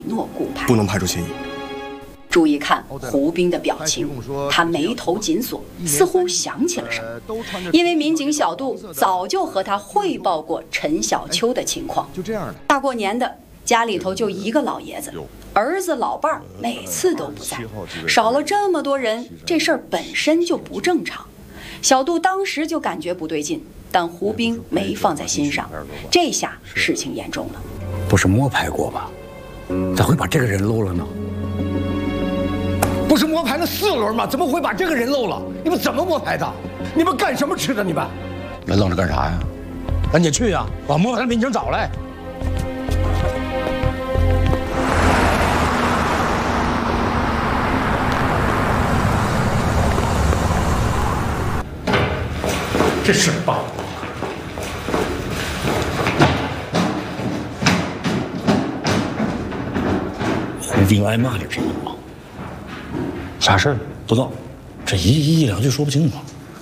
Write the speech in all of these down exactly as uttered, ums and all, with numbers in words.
诺骨牌， 不能排除嫌疑。 注意看胡兵的表情，他眉头紧锁，似乎想起了什么。因为民警小杜早就和他汇报过陈小秋的情况。 就这样的， 大过年的，家里头就一个老爷子，儿子老伴儿每次都不在，少了这么多人，这事儿本身就不正常。小杜当时就感觉不对劲，但胡兵没放在心上，这下事情严重了。 不是摸排过吧？咋会把这个人漏了呢？ 不是摸排了四轮吗？怎么会把这个人漏了？你们怎么摸排的？你们干什么吃的？你们， 那愣着干啥呀？赶紧去呀，把摸排的民警找来。 这事儿吧， 胡兵挨骂的声音吗？啥事儿？不知道，这一一两句说不清楚。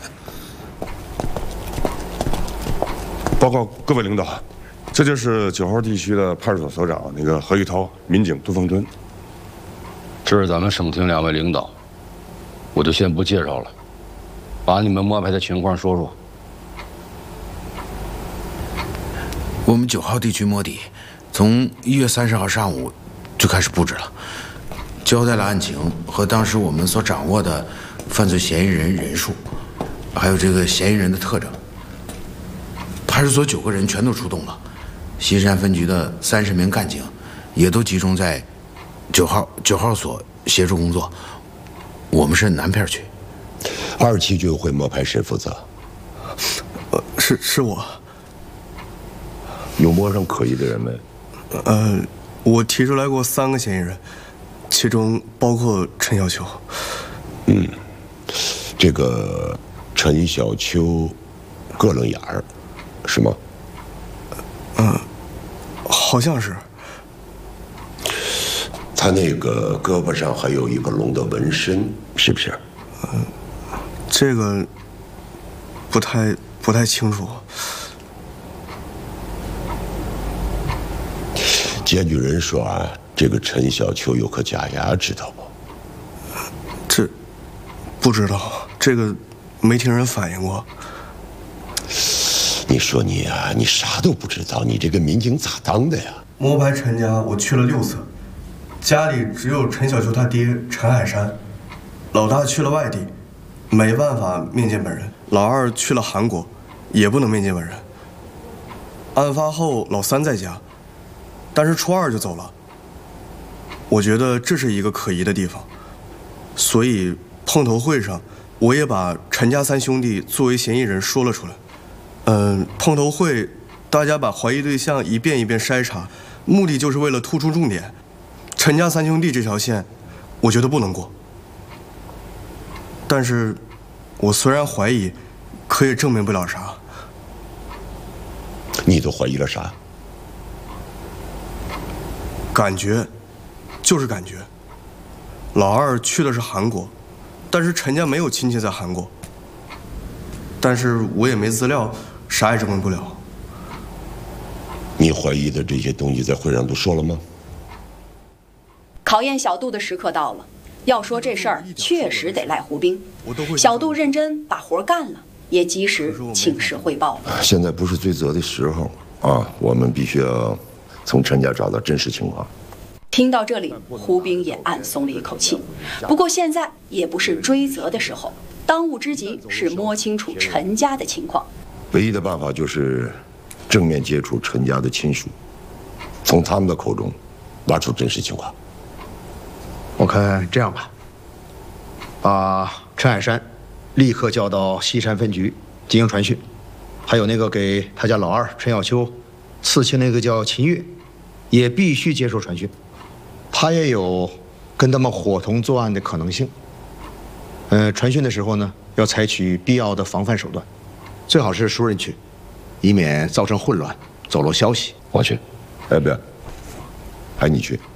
报告各位领导，这就是九号地区的派出所所长那个何玉涛，民警杜凤敦。 这是咱们省厅两位领导，我就先不介绍了，把你们摸排的情况说说。 我们九号地区摸底，从一月三十号上午就开始布置了，交代了案情和当时我们所掌握的犯罪嫌疑人人数，还有这个嫌疑人的特征。派出所九个人全都出动了，西山分局的三十名干警也都集中在九号九号所协助工作。我们是南片区。 二期军会摸排谁负责？ 呃，是是我。 有摸上可疑的人没？ 呃，我提出来过三个嫌疑人，其中包括陈小秋。 嗯，这个陈小秋个楞眼儿，是吗？ 嗯、呃，好像是。 他那个胳膊上还有一个龙的纹身，是不是？ 嗯、呃，这个不太不太清楚。 检举人说啊，这个陈小秋有颗假牙，知道不？ 这不知道，这个没听人反映过。 你说你啊，你啥都不知道，你这个民警咋当的呀？ 摸排陈家，我去了六次，家里只有陈小秋他爹陈海山，老大去了外地，没办法面见本人；老二去了韩国，也不能面见本人。案发后，老三在家。但是初二就走了，我觉得这是一个可疑的地方，所以碰头会上我也把陈家三兄弟作为嫌疑人说了出来。嗯、呃，碰头会大家把怀疑对象一遍一遍筛查，目的就是为了突出重点。陈家三兄弟这条线，我觉得不能过。但是，我虽然怀疑，可也证明不了啥。 你都怀疑了啥？ 感觉，就是感觉。老二去的是韩国，但是陈家没有亲戚在韩国。但是我也没资料，啥也证明不了。 你怀疑的这些东西在会上都说了吗？ 考验小杜的时刻到了。要说这事儿确实得赖胡兵。小杜认真把活干了，也及时请示汇报了。 现在不是追责的时候啊，我们必须要从陈家找到真实情况。 听到这里，胡兵也暗松了一口气。不过现在也不是追责的时候，当务之急是摸清楚陈家的情况。 唯一的办法就是正面接触陈家的亲属，从他们的口中挖出真实情况。 我看这样吧，把陈海山立刻叫到西山分局进行传讯，还有那个给他家老二陈小秋刺青那个叫秦月，也必须接受传讯。他也有跟他们伙同作案的可能性。呃，传讯的时候呢，要采取必要的防范手段，最好是熟人去，以免造成混乱，走漏消息。 我去，哎，不要，还你去。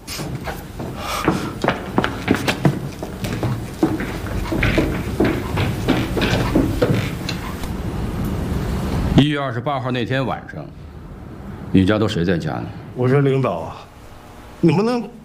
一月二十八号那天晚上，你家都谁在家呢？ 我说领导啊，你们能